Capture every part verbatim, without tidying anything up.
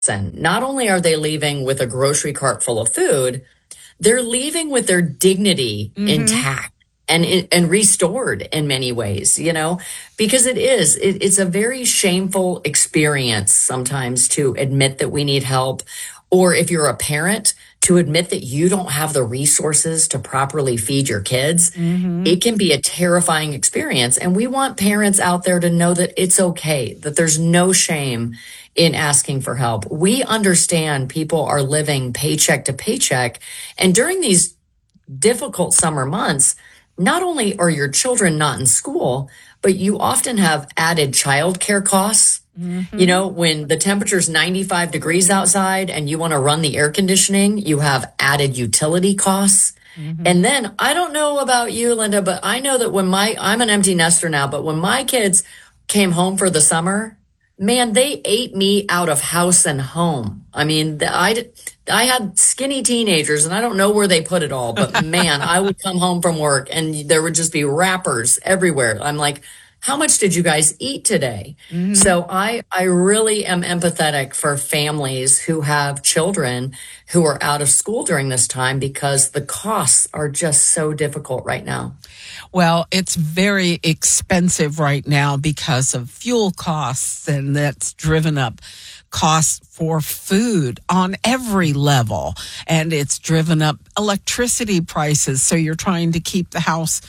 not only are they leaving with a grocery cart full of food, they're leaving with their dignity mm-hmm. intact and and restored in many ways, you know, because it is, it, it's a very shameful experience sometimes to admit that we need help. Or if you're a parent, to admit that you don't have the resources to properly feed your kids, mm-hmm. it can be a terrifying experience. And we want parents out there to know that it's okay, that there's no shame in asking for help. We understand people are living paycheck to paycheck. And during these difficult summer months, not only are your children not in school, but you often have added childcare costs. Mm-hmm. You know, when the temperature's ninety-five degrees outside and you want to run the air conditioning, you have added utility costs. Mm-hmm. And then I don't know about you, Linda, but I know that when my, I'm an empty nester now, but when my kids came home for the summer, man, they ate me out of house and home. I mean, I, I had skinny teenagers and I don't know where they put it all, but man, I would come home from work and there would just be wrappers everywhere. I'm like, how much did you guys eat today? Mm-hmm. So I, I really am empathetic for families who have children who are out of school during this time because the costs are just so difficult right now. Well, it's very expensive right now because of fuel costs, and that's driven up costs for food on every level. And it's driven up electricity prices. So you're trying to keep the house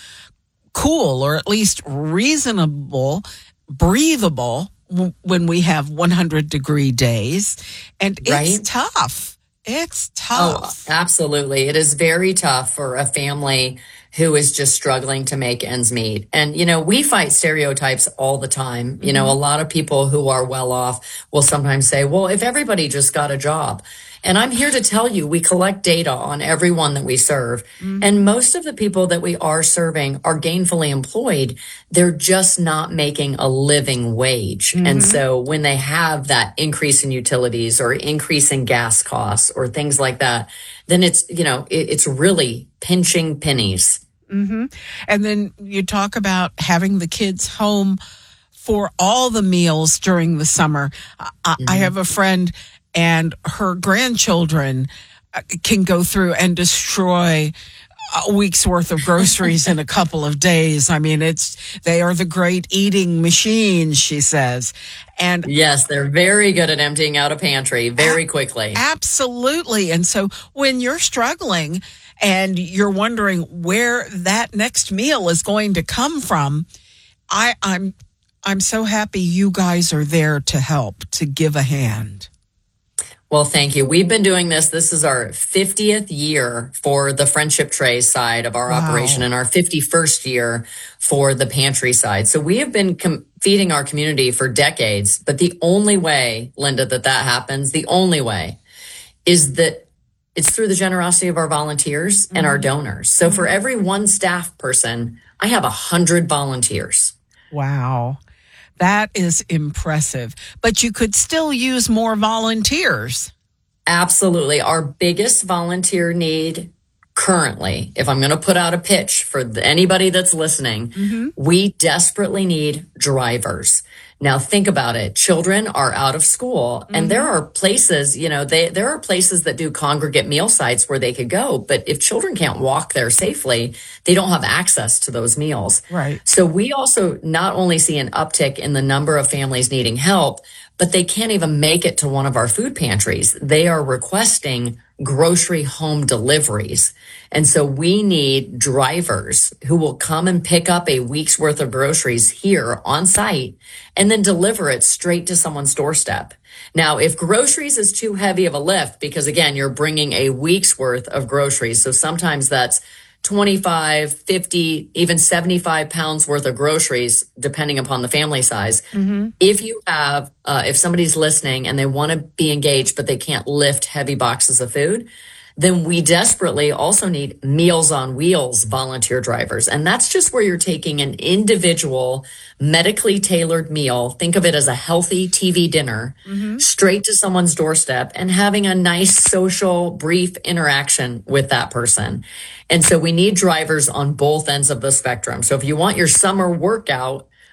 cool, or at least reasonable, breathable when we have one hundred degree days. And it's right? tough. It's tough. Oh, absolutely. It is very tough for a family who is just struggling to make ends meet. And, you know, we fight stereotypes all the time. Mm-hmm. You know, a lot of people who are well off will sometimes say, well, if everybody just got a job. And I'm here to tell you, we collect data on everyone that we serve. Mm-hmm. And most of the people that we are serving are gainfully employed. They're just not making a living wage. Mm-hmm. And so when they have that increase in utilities or increase in gas costs or things like that, then it's, you know, it, it's really pinching pennies. Mm-hmm. And then you talk about having the kids home for all the meals during the summer. I, mm-hmm. I have a friend, and her grandchildren can go through and destroy a week's worth of groceries in a couple of days. I mean, it's, they are the great eating machines, she says. And yes, they're very good at emptying out a pantry very quickly. Absolutely. And so when you're struggling and you're wondering where that next meal is going to come from, I, I'm, I'm so happy you guys are there to help, to give a hand. Well, thank you. We've been doing this. This is our fiftieth year for the Friendship Tray side of our wow. operation and our fifty-first year for the pantry side. So we have been com- feeding our community for decades. But the only way, Linda, that that happens, the only way is that it's through the generosity of our volunteers mm-hmm. and our donors. So for every one staff person, I have a hundred volunteers. Wow. That is impressive. But you could still use more volunteers. Absolutely. Our biggest volunteer need currently, if I'm going to put out a pitch for anybody that's listening, mm-hmm. we desperately need drivers. Now think about it. Children are out of school and mm-hmm. there are places, you know, they, there are places that do congregate meal sites where they could go. But if children can't walk there safely, they don't have access to those meals. Right. So we also not only see an uptick in the number of families needing help, but they can't even make it to one of our food pantries. They are requesting grocery home deliveries. And so we need drivers who will come and pick up a week's worth of groceries here on site and then deliver it straight to someone's doorstep. Now, if groceries is too heavy of a lift, because again, you're bringing a week's worth of groceries. So sometimes that's twenty-five, fifty, even seventy-five pounds worth of groceries, depending upon the family size. Mm-hmm. If you have, uh, if somebody's listening and they want to be engaged, but they can't lift heavy boxes of food, then we desperately also need Meals on Wheels volunteer drivers. And that's just where you're taking an individual medically tailored meal. Think of it as a healthy T V dinner mm-hmm. straight to someone's doorstep and having a nice social brief interaction with that person. And so we need drivers on both ends of the spectrum. So if you want your summer workout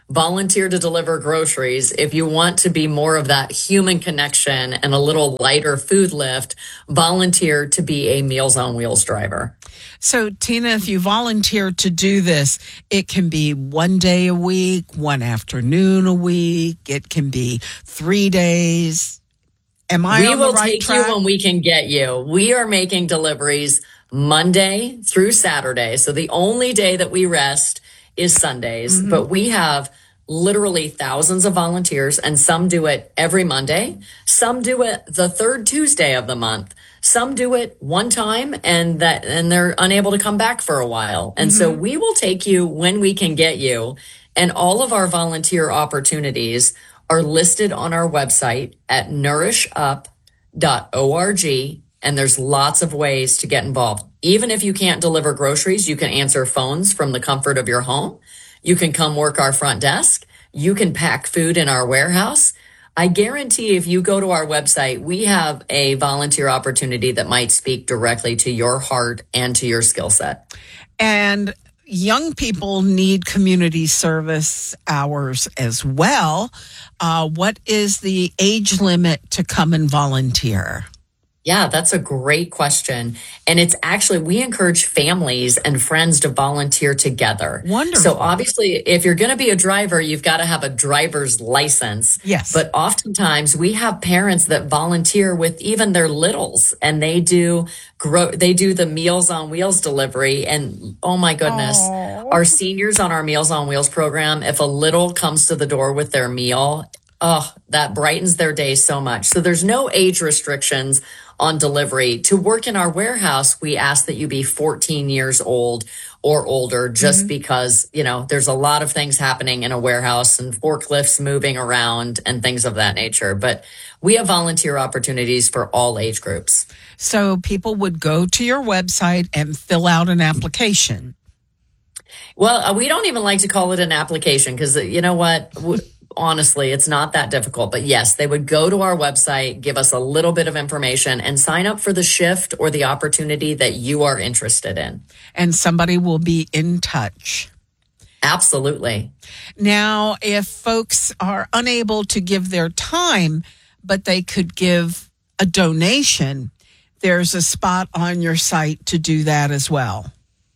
volunteer to deliver groceries. If you want to be more of that human connection and a little lighter food lift, volunteer to be a Meals on Wheels driver. So, Tina, if you volunteer to do this, it can be one day a week, one afternoon a week. It can be three days. Am I we on will the right take track? you when we can get you. We are making deliveries Monday through Saturday. So the only day that we rest is Sundays. Mm-hmm. But we have literally thousands of volunteers, and some do it every Monday. Some do it the third Tuesday of the month. Some do it one time and that and they're unable to come back for a while. And mm-hmm. so we will take you when we can get you. And all of our volunteer opportunities are listed on our website at nourish up dot org. And there's lots of ways to get involved. Even if you can't deliver groceries, you can answer phones from the comfort of your home. You can come work our front desk. You can pack food in our warehouse. I guarantee if you go to our website, we have a volunteer opportunity that might speak directly to your heart and to your skill set. And young people need community service hours as well. Uh, what is the age limit to come and volunteer? Yeah, that's a great question. And it's actually, we encourage families and friends to volunteer together. Wonderful. So obviously, if you're going to be a driver, you've got to have a driver's license. Yes. But oftentimes we have parents that volunteer with even their littles, and they do grow, they do the Meals on Wheels delivery. And oh my goodness, Aww. Our seniors on our Meals on Wheels program, if a little comes to the door with their meal, oh, that brightens their day so much. So there's no age restrictions on delivery. To work in our warehouse, we ask that you be fourteen years old or older, just mm-hmm. because, you know, there's a lot of things happening in a warehouse and forklifts moving around and things of that nature. But we have volunteer opportunities for all age groups. So people would go to your website and fill out an application. Well, we don't even like to call it an application because, you know what? Honestly, it's not that difficult. But yes, they would go to our website, give us a little bit of information, and sign up for the shift or the opportunity that you are interested in. And somebody will be in touch. Absolutely. Now, if folks are unable to give their time, but they could give a donation, there's a spot on your site to do that as well.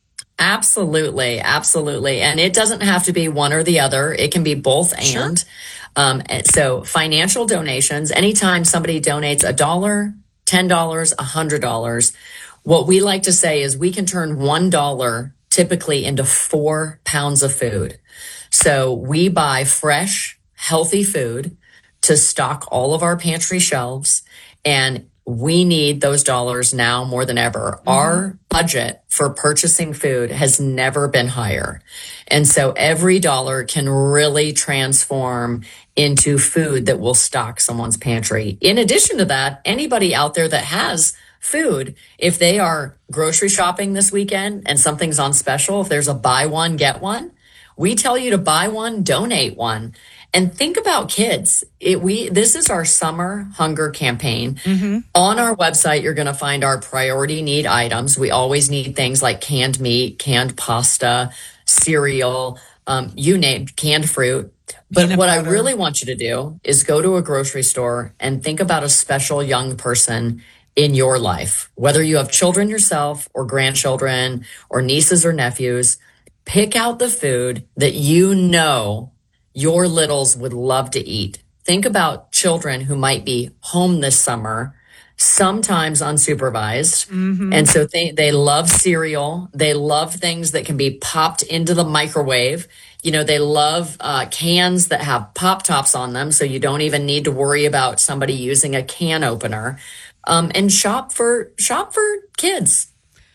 Absolutely. Absolutely. And it doesn't have to be one or the other. It can be both and. Sure. Um, so financial donations, anytime somebody donates a dollar, ten dollars, a hundred dollars, what we like to say is we can turn one dollar typically into four pounds of food. So we buy fresh, healthy food to stock all of our pantry shelves, and we need those dollars now more than ever. Mm-hmm. Our budget for purchasing food has never been higher. And so every dollar can really transform into food that will stock someone's pantry. In addition to that, anybody out there that has food, if they are grocery shopping this weekend and something's on special, if there's a buy one, get one, we tell you to buy one, donate one. And think about kids. It, we this is our summer hunger campaign. Mm-hmm. On our website, you're going to find our priority need items. We always need things like canned meat, canned pasta, cereal, um, you name canned fruit. But Peanut what butter. I really want you to do is go to a grocery store and think about a special young person in your life, whether you have children yourself or grandchildren or nieces or nephews. Pick out the food that you know your littles would love to eat. Think about children who might be home this summer, sometimes unsupervised. Mm-hmm. And so they, they love cereal. They love things that can be popped into the microwave. You know, they love uh, cans that have pop tops on them, so you don't even need to worry about somebody using a can opener. Um, and shop for shop for kids.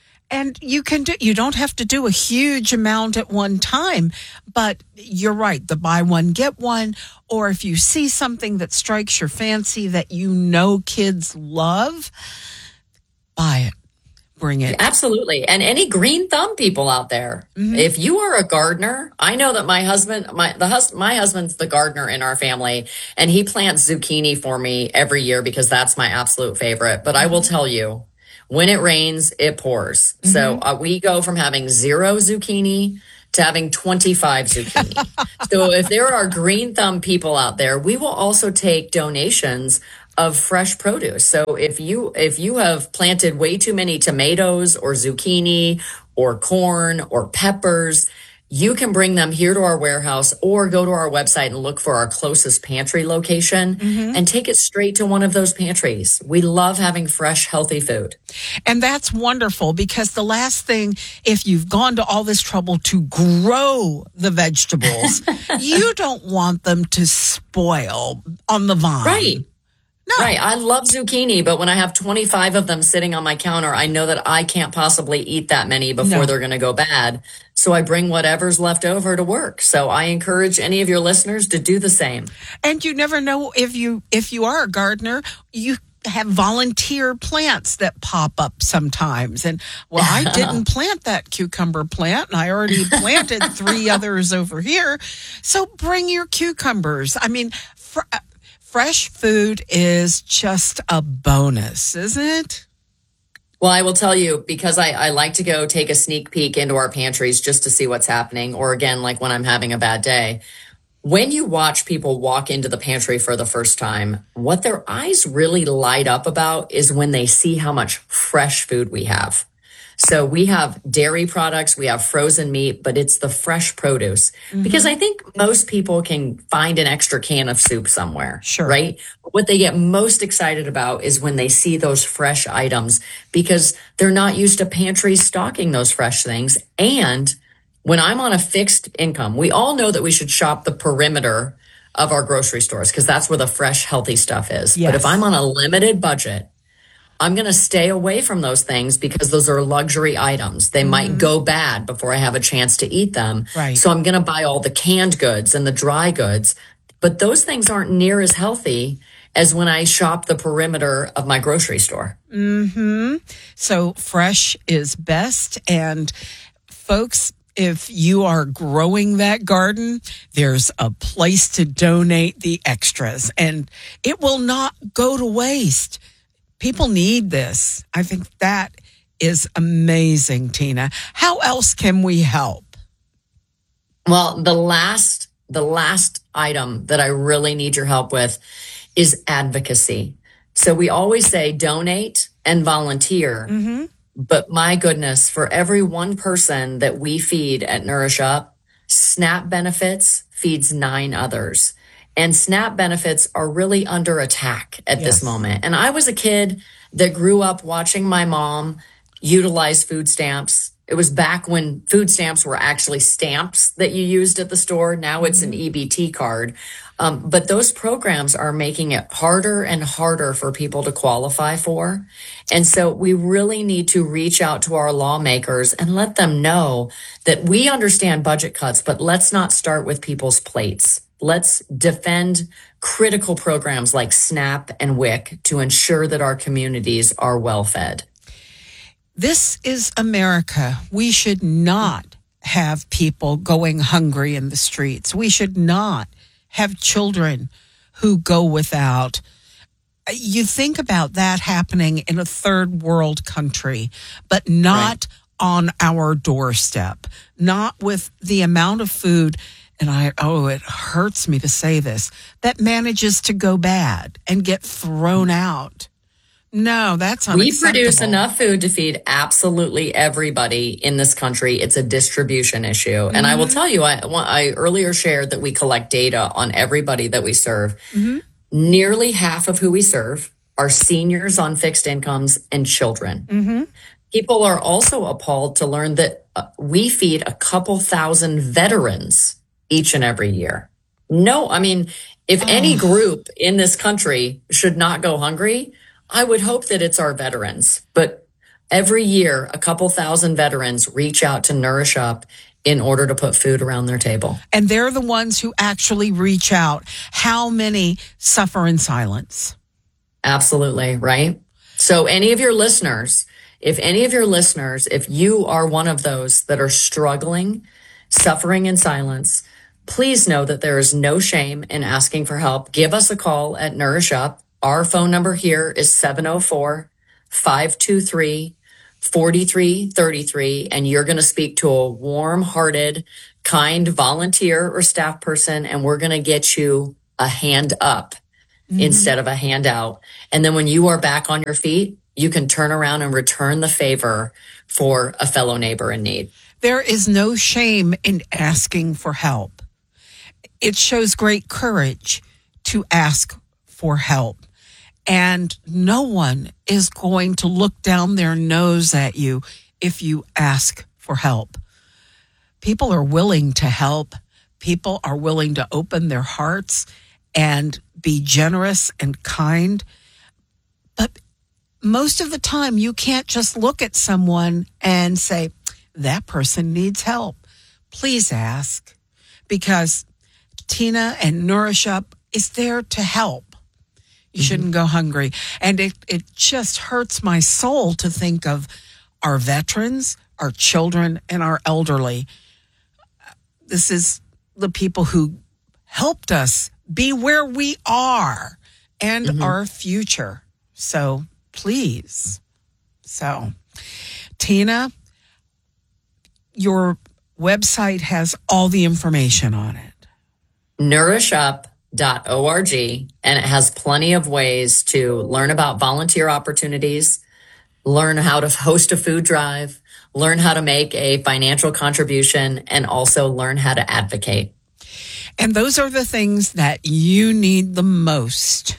And you can do, you don't have to do a huge amount at one time, but you're right. The buy one, get one, or if you see something that strikes your fancy that you know kids love, buy it, bring it. Absolutely. And any green thumb people out there, mm-hmm. if you are a gardener, I know that my husband, my, the hus- my husband's the gardener in our family, and he plants zucchini for me every year because that's my absolute favorite. But I will tell you, when it rains, it pours. Mm-hmm. So uh, we go from having zero zucchini to having twenty-five zucchini. So if there are green thumb people out there, we will also take donations of fresh produce. So if you if you have planted way too many tomatoes or zucchini or corn or peppers, you can bring them here to our warehouse or go to our website and look for our closest pantry location mm-hmm. and take it straight to one of those pantries. We love having fresh, healthy food. And that's wonderful, because the last thing, if you've gone to all this trouble to grow the vegetables, you don't want them to spoil on the vine. Right. No. Right. I love zucchini, but when I have twenty-five of them sitting on my counter, I know that I can't possibly eat that many before no. they're going to go bad. So I bring whatever's left over to work. So I encourage any of your listeners to do the same. And you never know, if you if you are a gardener, you have volunteer plants that pop up sometimes. And, well, I didn't plant that cucumber plant, and I already planted three others over here. So bring your cucumbers. I mean, for, uh, fresh food is just a bonus, isn't it? Well, I will tell you, because I, I like to go take a sneak peek into our pantries just to see what's happening. Or again, like when I'm having a bad day, when you watch people walk into the pantry for the first time, what their eyes really light up about is when they see how much fresh food we have. So we have dairy products, we have frozen meat, but it's the fresh produce. Mm-hmm. Because I think most people can find an extra can of soup somewhere, sure. right? What they get most excited about is when they see those fresh items, because they're not used to pantries stocking those fresh things. And when I'm on a fixed income, we all know that we should shop the perimeter of our grocery stores because that's where the fresh, healthy stuff is. Yes. But if I'm on a limited budget, I'm going to stay away from those things because those are luxury items. They mm-hmm. might go bad before I have a chance to eat them. Right. So I'm going to buy all the canned goods and the dry goods. But those things aren't near as healthy as when I shop the perimeter of my grocery store. Mm-hmm. So fresh is best. And folks, if you are growing that garden, there's a place to donate the extras, and it will not go to waste. People need this. I think that is amazing, Tina. How else can we help? Well, the last, the last item that I really need your help with is advocacy. So we always say donate and volunteer. Mm-hmm. But my goodness, for every one person that we feed at Nourish Up, SNAP Benefits feeds nine others. And SNAP benefits are really under attack at yes. this moment. And I was a kid that grew up watching my mom utilize food stamps. It was back when food stamps were actually stamps that you used at the store. Now it's an E B T card. Um, but those programs are making it harder and harder for people to qualify for. And so we really need to reach out to our lawmakers and let them know that we understand budget cuts, but let's not start with people's plates. Let's defend critical programs like SNAP and W I C to ensure that our communities are well fed. This is America. We should not have people going hungry in the streets. We should not have children who go without. You think about that happening in a third world country, but not right. on our doorstep, not with the amount of food. And I, oh, it hurts me to say this, that manages to go bad and get thrown out. No, that's unacceptable. We produce enough food to feed absolutely everybody in this country. It's a distribution issue. Mm-hmm. And I will tell you, I, I earlier shared that we collect data on everybody that we serve. Mm-hmm. Nearly half of who we serve are seniors on fixed incomes and children. Mm-hmm. People are also appalled to learn that uh, we feed a couple thousand veterans each and every year. No, I mean, if oh. any group in this country should not go hungry, I would hope that it's our veterans. But every year, a couple thousand veterans reach out to Nourish Up in order to put food around their table. And they're the ones who actually reach out. How many suffer in silence? Absolutely, right? So any of your listeners, if any of your listeners, if you are one of those that are struggling, suffering in silence, please know that there is no shame in asking for help. Give us a call at Nourish Up. Our phone number here is seven oh four, five two three, forty-three thirty-three, and you're going to speak to a warm-hearted, kind volunteer or staff person, and we're going to get you a hand up mm-hmm. instead of a handout. And then when you are back on your feet, you can turn around and return the favor for a fellow neighbor in need. There is no shame in asking for help. It shows great courage to ask for help. And no one is going to look down their nose at you if you ask for help. People are willing to help. People are willing to open their hearts and be generous and kind. But most of the time, you can't just look at someone and say, that person needs help. Please ask. Because Tina and Nourish Up is there to help. You shouldn't go hungry. And it, it just hurts my soul to think of our veterans, our children, and our elderly. This is the people who helped us be where we are and mm-hmm. our future. So please. So, Tina, your website has all the information on it. Nourish Up. Dot org, and it has plenty of ways to learn about volunteer opportunities, learn how to host a food drive, learn how to make a financial contribution, and also learn how to advocate. And those are the things that you need the most.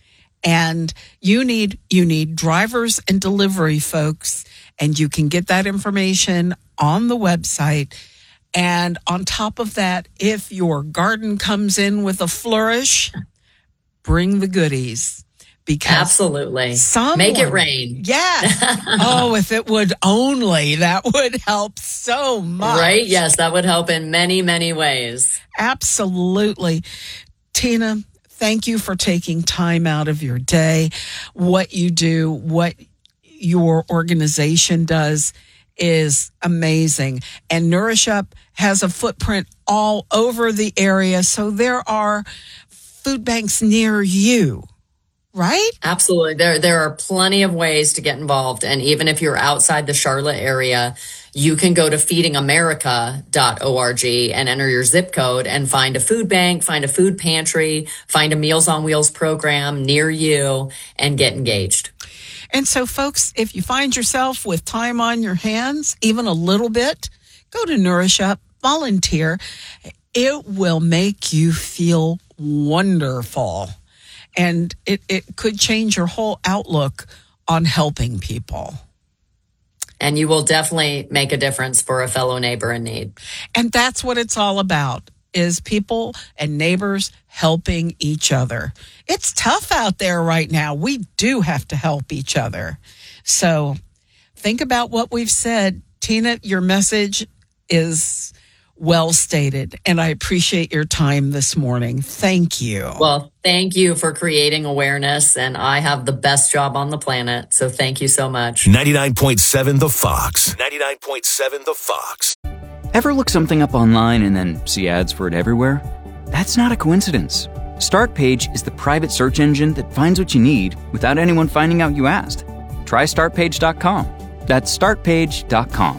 And you need you need drivers and delivery folks, and you can get that information on the website. And on top of that, if your garden comes in with a flourish, bring the goodies. Because absolutely. Someone, make it rain. Yes. Oh, if it would only, that would help so much. Right? Yes, that would help in many, many ways. Absolutely. Tina, thank you for taking time out of your day. What you do, what your organization does is amazing. And Nourish Up has a footprint all over the area. So there are food banks near you, right? Absolutely. There, there are plenty of ways to get involved. And even if you're outside the Charlotte area, you can go to feeding america dot org and enter your zip code and find a food bank, find a food pantry, find a Meals on Wheels program near you and get engaged. And so, folks, if you find yourself with time on your hands, even a little bit, go to Nourish Up, volunteer. It will make you feel wonderful. And it, it could change your whole outlook on helping people. And you will definitely make a difference for a fellow neighbor in need. And that's what it's all about, is people and neighbors helping each other. It's tough out there right now. We do have to help each other. So think about what we've said. Tina, your message is well stated, and I appreciate your time this morning. Thank you. Well, thank you for creating awareness, and I have the best job on the planet, so thank you so much. ninety-nine point seven The Fox. ninety-nine point seven The Fox. Ever look something up online and then see ads for it everywhere? That's not a coincidence. StartPage is the private search engine that finds what you need without anyone finding out you asked. Try start page dot com. That's start page dot com.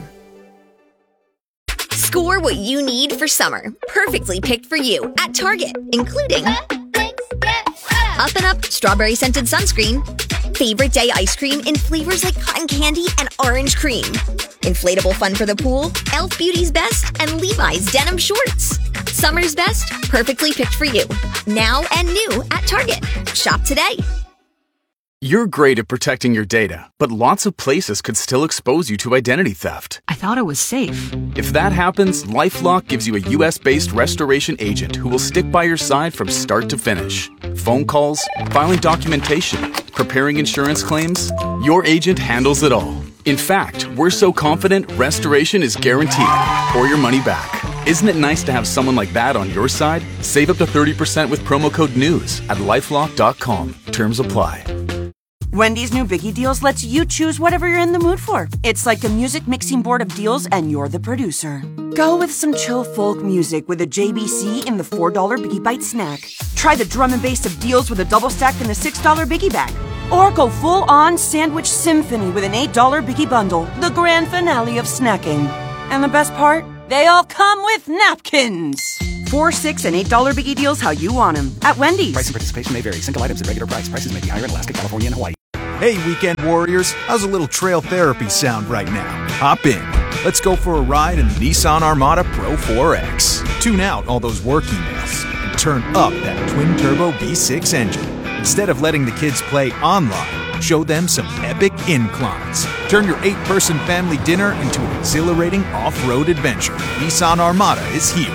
Score what you need for summer, perfectly picked for you at Target, including Up and Up strawberry scented sunscreen, favorite day ice cream in flavors like cotton candy and orange cream, inflatable fun for the pool, Elf Beauty's Best, and Levi's denim shorts. Summer's best, perfectly picked for you. Now and new at Target. Shop today. You're great at protecting your data, but lots of places could still expose you to identity theft. I thought it was safe. If that happens, LifeLock gives you a U S-based restoration agent who will stick by your side from start to finish. Phone calls, filing documentation, preparing insurance claims, your agent handles it all. In fact, we're so confident restoration is guaranteed or your money back. Isn't it nice to have someone like that on your side? Save up to thirty percent with promo code NEWS at lifelock dot com. Terms apply. Wendy's new Biggie Deals lets you choose whatever you're in the mood for. It's like a music mixing board of deals, and you're the producer. Go with some chill folk music with a J B C in the four dollar Biggie Bite snack. Try the drum and bass of deals with a double stack in the six dollar Biggie Bag. Or go full-on sandwich symphony with an eight dollar Biggie Bundle, the grand finale of snacking. And the best part? They all come with napkins. Four, six, and eight dollar Biggie deals how you want them. At Wendy's. Price and participation may vary. Single items at regular price. Prices may be higher in Alaska, California, and Hawaii. Hey, weekend warriors. How's a little trail therapy sound right now? Hop in. Let's go for a ride in the Nissan Armada Pro four X. Tune out all those work emails and turn up that twin-turbo V six engine. Instead of letting the kids play online, show them some epic inclines. Turn your eight-person family dinner into an exhilarating off-road adventure. Nissan Armada is here.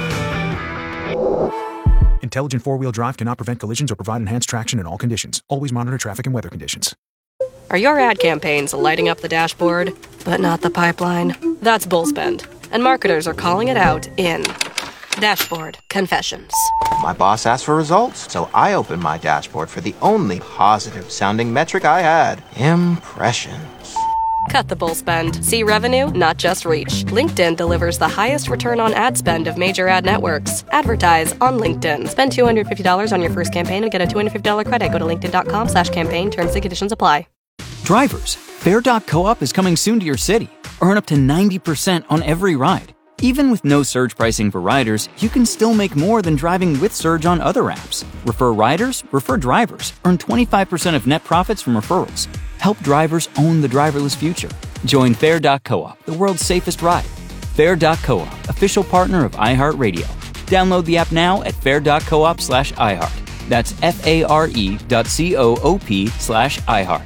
Intelligent four-wheel drive cannot prevent collisions or provide enhanced traction in all conditions. Always monitor traffic and weather conditions. Are your ad campaigns lighting up the dashboard, but not the pipeline? That's Bullspend, and marketers are calling it out in Dashboard Confessions. My boss asked for results, so I opened my dashboard for the only positive-sounding metric I had: impressions. Cut the bull spend. See revenue, not just reach. LinkedIn delivers the highest return on ad spend of major ad networks. Advertise on LinkedIn. Spend two hundred fifty dollars on your first campaign and get a two hundred fifty dollars credit. Go to linkedin.com slash campaign. Terms and conditions apply. Drivers, Fair dot coop is coming soon to your city. Earn up to ninety percent on every ride. Even with no surge pricing for riders, you can still make more than driving with surge on other apps. Refer riders, refer drivers. Earn twenty-five percent of net profits from referrals. Help drivers own the driverless future. Join Fair dot coop, the world's safest ride. Fair dot coop, official partner of iHeartRadio. Download the app now at fair dot coop slash iHeart. That's F-A-R-E dot C-O-O-P slash iHeart.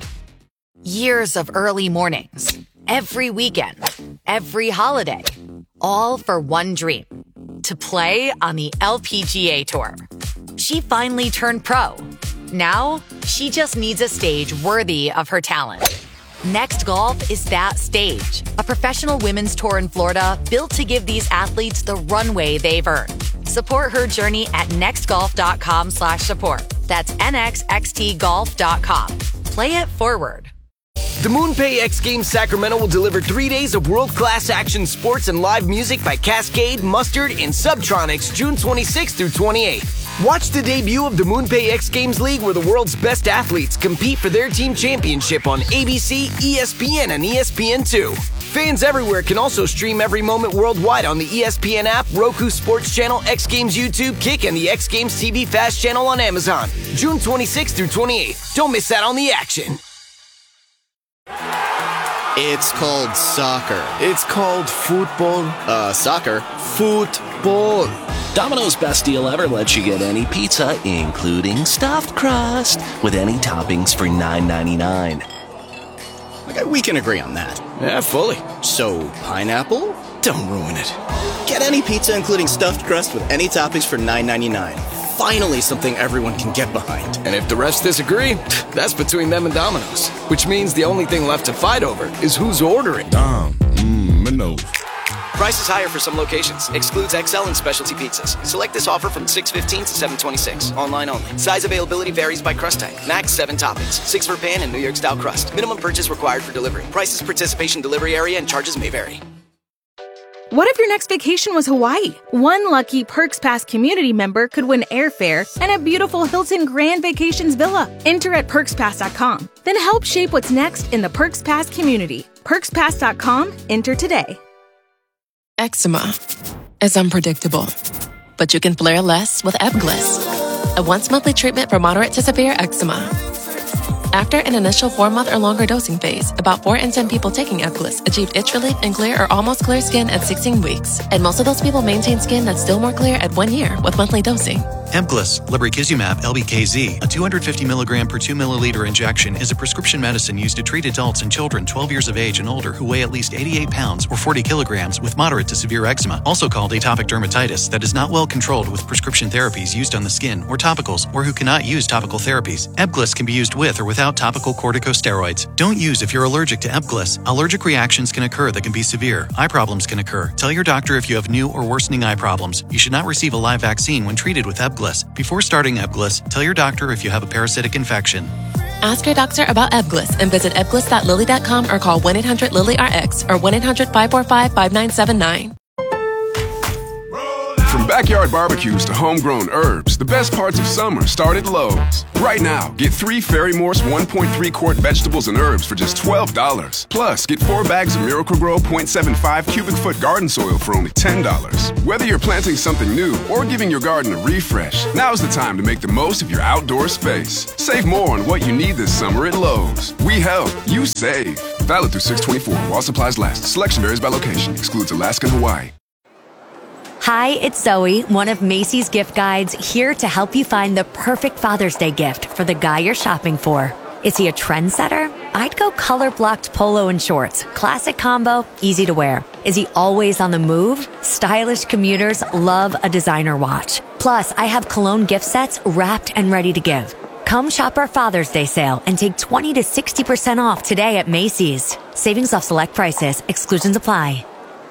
Years of early mornings, every weekend, every holiday, all for one dream, to play on the L P G A Tour. She finally turned pro. Now, she just needs a stage worthy of her talent. Next Golf is that stage, a professional women's tour in Florida built to give these athletes the runway they've earned. Support her journey at nextgolf.com slash support. That's N X X T golf dot com. Play it forward. The MoonPay X Games Sacramento will deliver three days of world-class action sports and live music by Cascade, Mustard, and Subtronics June twenty-sixth through twenty-eighth. Watch the debut of the MoonPay X Games League, where the world's best athletes compete for their team championship on A B C, E S P N, and E S P N two. Fans everywhere can also stream every moment worldwide on the E S P N app, Roku Sports Channel, X Games YouTube, Kick, and the X Games T V Fast Channel on Amazon. June twenty-sixth through twenty-eighth. Don't miss out on the action. It's called soccer. It's called football. Uh, soccer. Football. Domino's best deal ever lets you get any pizza, including stuffed crust, with any toppings for nine ninety-nine. Okay, we can agree on that. Yeah, fully. So, pineapple? Don't ruin it. Get any pizza, including stuffed crust, with any toppings for nine ninety-nine. Finally, something everyone can get behind. And if the rest disagree, that's between them and Domino's. Which means the only thing left to fight over is who's ordering. Dom, mmm, no. Price is higher for some locations. Excludes X L and specialty pizzas. Select this offer from six fifteen to seven twenty-six. Online only. Size availability varies by crust type. Max seven toppings. Six for pan and New York style crust. Minimum purchase required for delivery. Prices, participation, delivery area, and charges may vary. What if your next vacation was Hawaii? One lucky Perks Pass community member could win airfare and a beautiful Hilton Grand Vacations villa. Enter at perks pass dot com. Then help shape what's next in the Perks Pass community. perks pass dot com. Enter today. Eczema is unpredictable, but you can flare less with Ebglyss, a once-monthly treatment for moderate to severe eczema. After an initial four-month or longer dosing phase, about four in ten people taking Ebglyss achieved itch relief and clear or almost clear skin at sixteen weeks. And most of those people maintain skin that's still more clear at one year with monthly dosing. Ebglyss, lebrikizumab L B K Z, a two hundred fifty milligram per two milliliter injection, is a prescription medicine used to treat adults and children twelve years of age and older who weigh at least eighty-eight pounds or forty kilograms with moderate to severe eczema, also called atopic dermatitis, that is not well controlled with prescription therapies used on the skin or topicals, or who cannot use topical therapies. Ebglyss can be used with or without topical corticosteroids. Don't use if you're allergic to Ebglyss. Allergic reactions can occur that can be severe. Eye problems can occur. Tell your doctor if you have new or worsening eye problems. You should not receive a live vaccine when treated with Ebglyss. Before starting Ebglyss, tell your doctor if you have a parasitic infection. Ask your doctor about Ebglyss and visit ebglyss dot lilly dot com or call one eight hundred lilly R X or one eight hundred five four five five nine seven nine. From backyard barbecues to homegrown herbs, the best parts of summer start at Lowe's. Right now, get three Fairy Morse one point three quart vegetables and herbs for just twelve dollars. Plus, get four bags of Miracle-Gro point seven five cubic foot garden soil for only ten dollars. Whether you're planting something new or giving your garden a refresh, now's the time to make the most of your outdoor space. Save more on what you need this summer at Lowe's. We help, you save. Valid through six twenty-four while supplies last. Selection varies by location. Excludes Alaska and Hawaii. Hi, it's Zoe, one of Macy's gift guides, here to help you find the perfect Father's Day gift for the guy you're shopping for. Is he a trendsetter? I'd go color-blocked polo and shorts. Classic combo, easy to wear. Is he always on the move? Stylish commuters love a designer watch. Plus, I have cologne gift sets wrapped and ready to give. Come shop our Father's Day sale and take twenty to sixty percent off today at Macy's. Savings off select prices. Exclusions apply.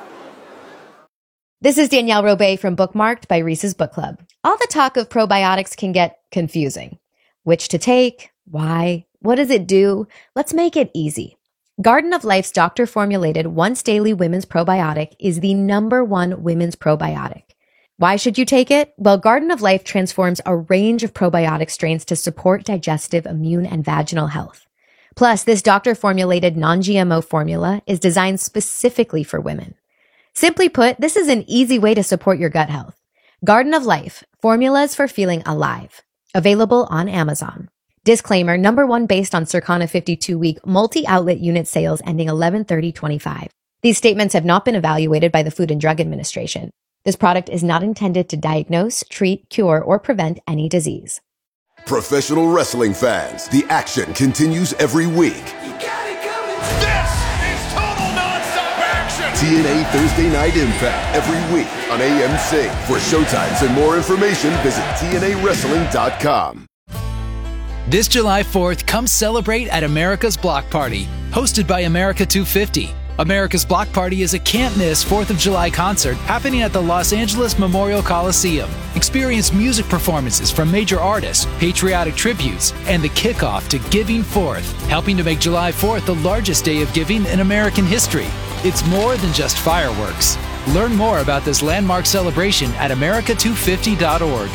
This is Danielle Robay from Bookmarked by Reese's Book Club. All the talk of probiotics can get confusing. Which to take? Why? What does it do? Let's make it easy. Garden of Life's doctor-formulated once-daily women's probiotic is the number one women's probiotic. Why should you take it? Well, Garden of Life transforms a range of probiotic strains to support digestive, immune, and vaginal health. Plus, this doctor-formulated non-G M O formula is designed specifically for women. Simply put, this is an easy way to support your gut health. Garden of Life, formulas for feeling alive. Available on Amazon. Disclaimer, number one based on Circana fifty-two week multi-outlet unit sales ending eleven thirty twenty-five. These statements have not been evaluated by the Food and Drug Administration. This product is not intended to diagnose, treat, cure, or prevent any disease. Professional wrestling fans, the action continues every week. T N A Thursday Night Impact every week on A M C. For showtimes and more information, visit T N A wrestling dot com. This July fourth, come celebrate at America's Block Party, hosted by America two fifty. America's Block Party is a can't-miss fourth of July concert happening at the Los Angeles Memorial Coliseum. Experience music performances from major artists, patriotic tributes, and the kickoff to Giving Fourth, helping to make July fourth the largest day of giving in American history. It's more than just fireworks. Learn more about this landmark celebration at America two fifty dot org.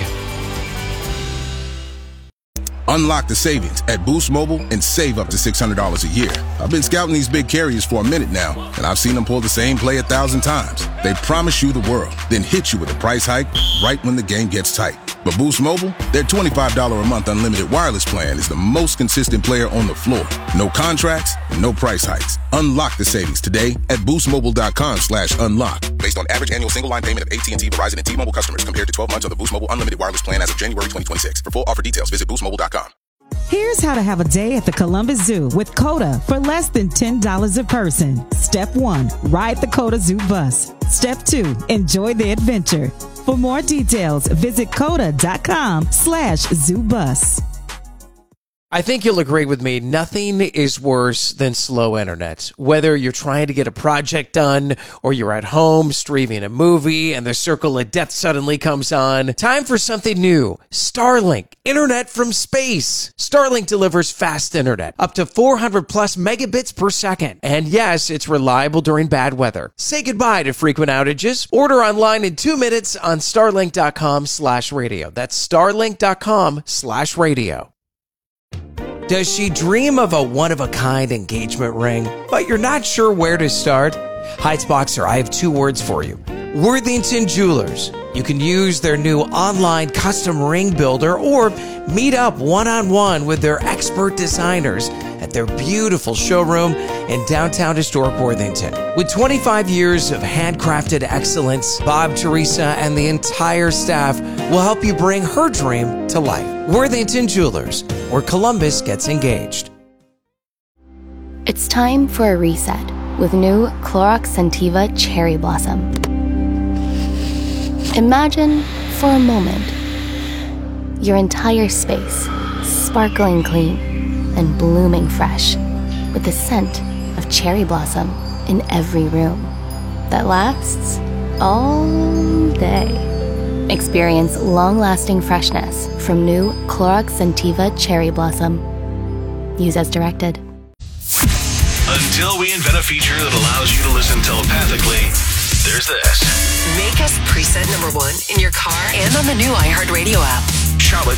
Unlock the savings at Boost Mobile and save up to six hundred dollars a year. I've been scouting these big carriers for a minute now, and I've seen them pull the same play a thousand times. They promise you the world, then hit you with a price hike right when the game gets tight. But Boost Mobile, their twenty-five dollars a month unlimited wireless plan is the most consistent player on the floor. No contracts, no price hikes. Unlock the savings today at boostmobile.com slash unlock. Based on average annual single line payment of A T and T, Verizon, and T-Mobile customers compared to twelve months on the Boost Mobile unlimited wireless plan as of January twenty twenty-six. For full offer details, visit boost mobile dot com. Here's how to have a day at the Columbus Zoo with COTA for less than ten dollars a person. Step one, ride the COTA Zoo bus. Step two, enjoy the adventure. For more details, visit COTA.com slash zoo bus. I think you'll agree with me, nothing is worse than slow internet. Whether you're trying to get a project done or you're at home streaming a movie and the circle of death suddenly comes on, time for something new. Starlink, internet from space. Starlink delivers fast internet, up to four hundred plus megabits per second. And yes, it's reliable during bad weather. Say goodbye to frequent outages. Order online in two minutes on starlink.com slash radio. That's starlink.com slash radio. Does she dream of a one-of-a-kind engagement ring, but you're not sure where to start? Heights Boxer, I have two words for you. Worthington Jewelers. You can use their new online custom ring builder or meet up one-on-one with their expert designers at their beautiful showroom in downtown historic Worthington. With twenty-five years of handcrafted excellence, Bob, Teresa, and the entire staff will help you bring her dream to life. Worthington Jewelers, where Columbus gets engaged. It's time for a reset with new Clorox Scentiva Cherry Blossom. Imagine, for a moment, your entire space sparkling clean and blooming fresh with the scent of cherry blossom in every room that lasts all day. Experience long-lasting freshness from new Clorox Scentiva Cherry Blossom. Use as directed. Until we invent a feature that allows you to listen telepathically, there's this. Make us preset number one in your car and on the new iHeartRadio app. Charlotte